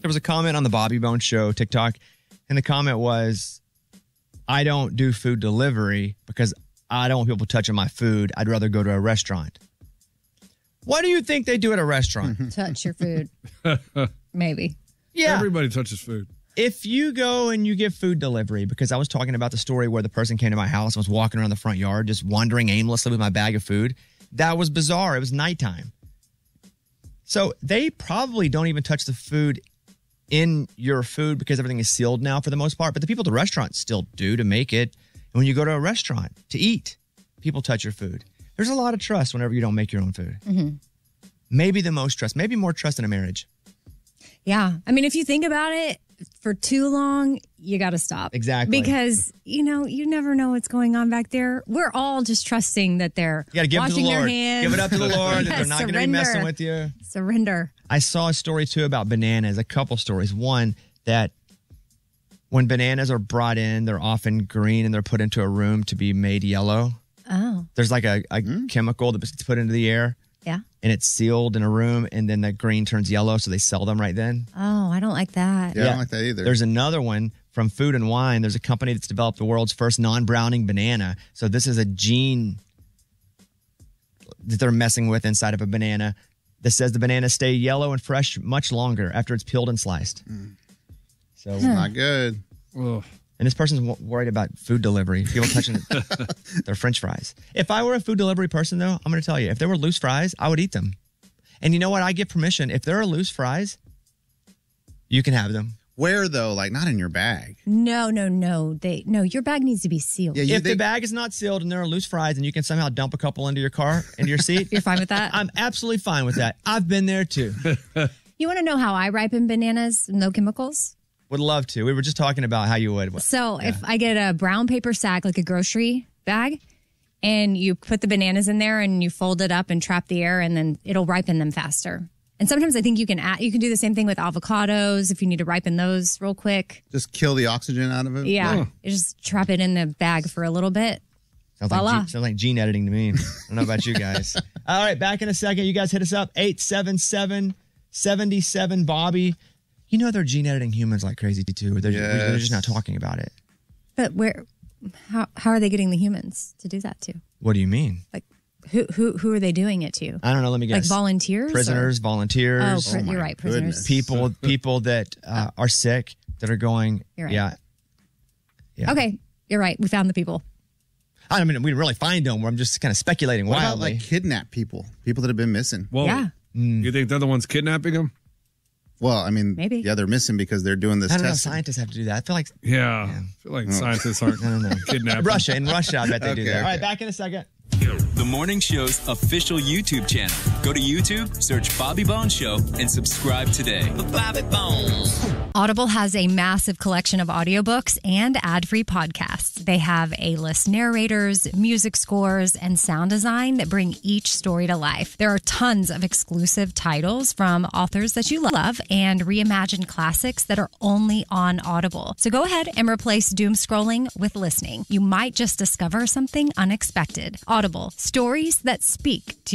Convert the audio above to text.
There was a comment on the Bobby Bones Show TikTok, and the comment was, I don't do food delivery because I don't want people touching my food. I'd rather go to a restaurant. What do you think they do at a restaurant? Touch your food. Maybe. Yeah. Everybody touches food. If you go and you give food delivery, because I was talking about the story where the person came to my house and was walking around the front yard, just wandering aimlessly with my bag of food, that was bizarre. It was nighttime. So they probably don't even touch the food in your food because everything is sealed now for the most part. But the people at the restaurant still do to make it. And when you go to a restaurant to eat, people touch your food. There's a lot of trust whenever you don't make your own food. Mm-hmm. Maybe the most trust, maybe more trust in a marriage. Yeah. I mean, if you think about it, for too long, you got to stop. Exactly. Because, you never know what's going on back there. We're all just trusting that they're washing their hands. Give it up to the Lord. That they're not going to be messing with you. Surrender. I saw a story, too, about bananas, a couple stories. One, that when bananas are brought in, they're often green and they're put into a room to be made yellow. Oh. There's like a chemical that's put into the air. Yeah. And it's sealed in a room, and then the green turns yellow, so they sell them right then. Oh, I don't like that. Yeah, I don't like that either. There's another one from Food and Wine. There's a company that's developed the world's first non-browning banana. So this is a gene that they're messing with inside of a banana that says the bananas stay yellow and fresh much longer after it's peeled and sliced. So it's not good. Ugh. And this person's worried about food delivery, people touching their French fries. If I were a food delivery person, though, I'm going to tell you, if there were loose fries, I would eat them. And you know what? I get permission. If there are loose fries, you can have them. Where, though? Like, not in your bag. No. Your bag needs to be sealed. Yeah, if the bag is not sealed and there are loose fries and you can somehow dump a couple into your car, into your seat. You're fine with that? I'm absolutely fine with that. I've been there, too. You want to know how I ripen bananas? No chemicals? Would love to. We were just talking about how you would. So if I get a brown paper sack, like a grocery bag, and you put the bananas in there and you fold it up and trap the air, and then it'll ripen them faster. And sometimes I think you can do the same thing with avocados if you need to ripen those real quick. Just kill the oxygen out of it? Yeah. You just trap it in the bag for a little bit. Sounds like gene editing to me. I don't know about you guys. All right, back in a second. You guys hit us up. 877-77-Bobby. You know they're gene editing humans like crazy too. They're just not talking about it. But how are they getting the humans to do that to? What do you mean? Like who are they doing it to? I don't know. Let me guess. Like volunteers? Prisoners, volunteers. Oh, you're right. Prisoners. People that are sick that are going. You're right. Yeah. Okay. You're right. We found the people. I mean, we didn't really find them. I'm just kind of speculating What wildly. about like kidnap people that have been missing? Whoa. Yeah. You think they're the ones kidnapping them? Well, I mean, maybe. Yeah, they're missing because they're doing this I don't know. testing. Scientists have to do that. I feel like. I feel like scientists aren't kidnapping. In Russia, I bet they do that. Okay. All right, back in a second. The morning show's official YouTube channel. Go to YouTube, search Bobby Bones Show, and subscribe today. Bobby Bones. Audible has a massive collection of audiobooks and ad-free podcasts. They have A-list narrators, music scores, and sound design that bring each story to life. There are tons of exclusive titles from authors that you love and reimagined classics that are only on Audible. So go ahead and replace doom scrolling with listening. You might just discover something unexpected. Audible, stories that speak to